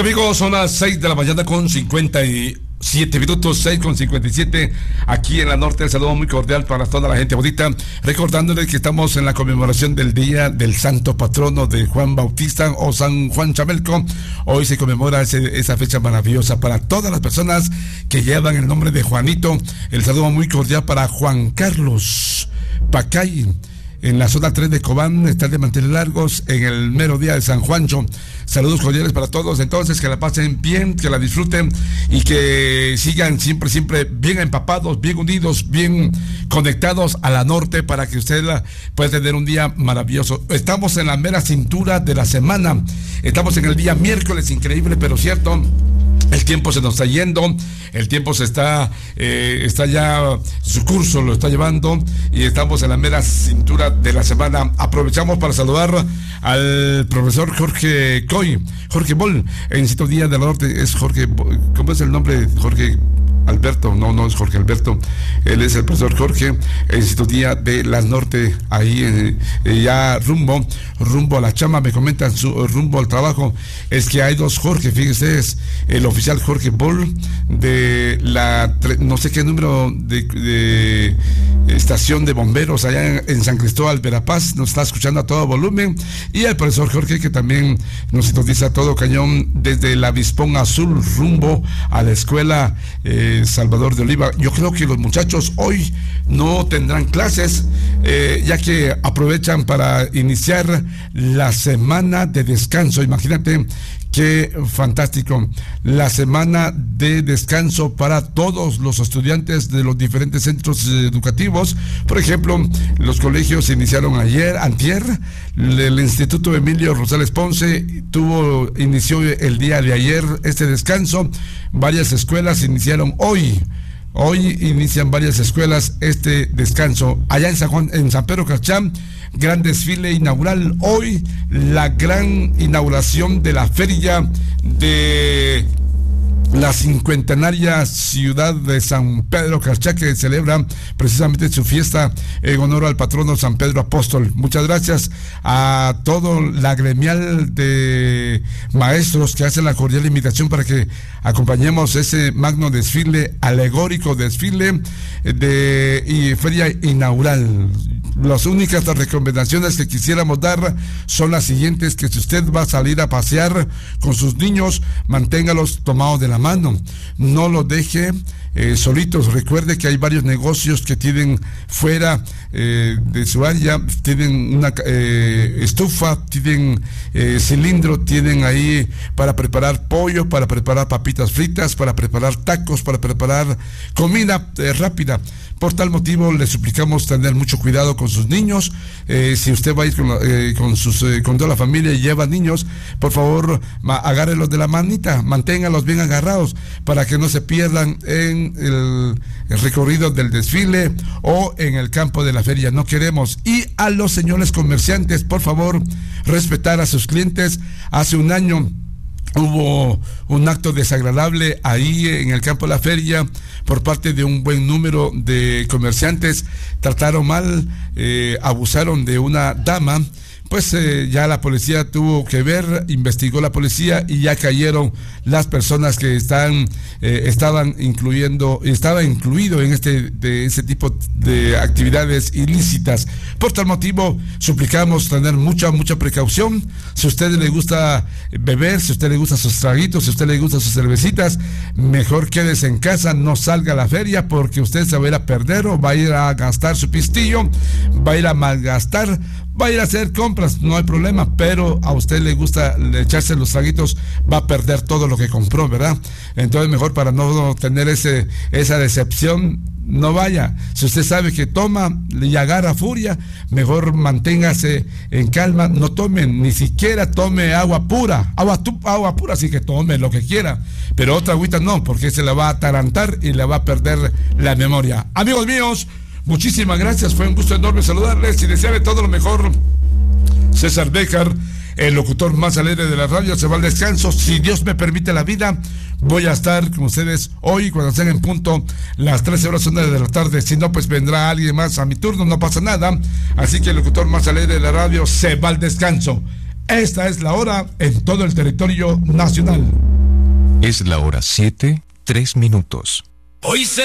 amigos, son las 6 de la mañana con 57 minutos, 6 con 57, aquí en la norte. El saludo muy cordial para toda la gente bonita, recordándoles que estamos en la conmemoración del día del santo patrono de Juan Bautista o San Juan Chamelco. Hoy se conmemora esa fecha maravillosa para todas las personas que llevan el nombre de Juanito. El saludo muy cordial para Juan Carlos Pacay, en la zona 3 de Cobán, está de mantener largos en el mero día de San Juancho. Saludos cordiales para todos. Entonces, que la pasen bien, que la disfruten y que sigan siempre bien empapados, bien unidos, bien conectados a la norte para que usted pueda tener un día maravilloso. Estamos en la mera cintura de la semana. Estamos en el día miércoles, increíble pero cierto. El tiempo se nos está yendo, el tiempo se está ya, su curso lo está llevando y estamos en la mera cintura de la semana. Aprovechamos para saludar al profesor Jorge Bol, en Instituto Día del Norte. Es Jorge, ¿cómo es el nombre? Jorge Alberto, no es Jorge Alberto, él es el profesor Jorge, el Instituto Día de la Norte, ahí ya rumbo a la chamba. Me comentan rumbo al trabajo. Es que hay dos Jorge, fíjense, es el oficial Jorge Bol de la no sé qué número de estación de bomberos allá en San Cristóbal, Verapaz, nos está escuchando a todo volumen, y el profesor Jorge, que también nos sintoniza a todo cañón desde el Avispón Azul rumbo a la escuela Salvador de Oliva. Yo creo que los muchachos hoy no tendrán clases, ya que aprovechan para iniciar la semana de descanso. Imagínate qué fantástico, la semana de descanso para todos los estudiantes de los diferentes centros educativos. Por ejemplo, los colegios se iniciaron antier. El Instituto Emilio Rosales Ponce inició el día de ayer este descanso. Varias escuelas iniciaron hoy inician varias escuelas este descanso. Allá en San Pedro Carchán, gran desfile inaugural. Hoy la gran inauguración de la feria de la cincuentenaria ciudad de San Pedro Carchá, que celebra precisamente su fiesta en honor al patrono San Pedro Apóstol. Muchas gracias a todo la gremial de maestros que hacen la cordial invitación para que acompañemos ese magno desfile, alegórico desfile y feria inaugural. Las únicas recomendaciones que quisiéramos dar son las siguientes: que si usted va a salir a pasear con sus niños, manténgalos tomados de la mano, no los deje solitos. Recuerde que hay varios negocios que tienen fuera de su área, tienen una estufa, tienen cilindro, tienen ahí para preparar pollo, para preparar papitas fritas, para preparar tacos, para preparar comida rápida. Por tal motivo, le suplicamos tener mucho cuidado con sus niños. Si usted va a ir con toda la familia y lleva niños, por favor, agárrelos de la manita, manténgalos bien agarrados para que no se pierdan en el recorrido del desfile o en el campo de la feria. No queremos. Y a los señores comerciantes, por favor, respetar a sus clientes. Hace un año hubo un acto desagradable ahí en el campo de la feria por parte de un buen número de comerciantes. Trataron mal, abusaron de una dama. Pues ya la policía tuvo que ver, investigó la policía y ya cayeron las personas que estaba incluido en ese tipo de actividades ilícitas. Por tal motivo, suplicamos tener mucha precaución. Si a usted le gusta beber, si a usted le gusta sus traguitos, si a usted le gusta sus cervecitas, mejor quédese en casa, no salga a la feria, porque usted se va a ir a perder o va a ir a gastar su pistillo, va a ir a malgastar, va a ir a hacer compras, no hay problema, pero a usted le gusta echarse los traguitos, va a perder todo lo que compró, ¿verdad? Entonces, mejor, para no tener esa decepción, no vaya. Si usted sabe que toma y agarra furia, mejor manténgase en calma, no tome, ni siquiera tome agua pura, así que tome lo que quiera, pero otra agüita no, porque se la va a atarantar y le va a perder la memoria. Amigos míos, muchísimas gracias, fue un gusto enorme saludarles y desearle todo lo mejor. César Béjar, el locutor más alegre de la radio, se va al descanso. Si Dios me permite la vida, voy a estar con ustedes hoy cuando sean en punto las 13 horas de la tarde. Si no, pues vendrá alguien más a mi turno, no pasa nada. Así que el locutor más alegre de la radio se va al descanso. Esta es la hora en todo el territorio nacional. Es la hora 7:03. Hoy se